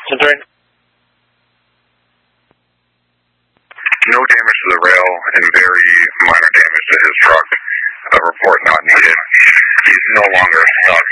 No damage to the rail and very minor damage to his truck. A report not needed. He's no longer stuck.